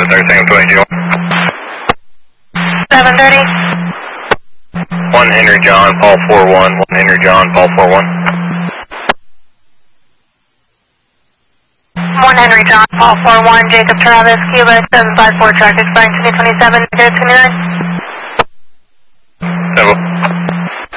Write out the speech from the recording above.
everything 22. 730. 1 Henry John, Paul 41. 1 Henry John, Paul 41. 1 Henry John, Paul 41, Jacob Travis, Cuba 754, traffic expiring 2027, 29. 7.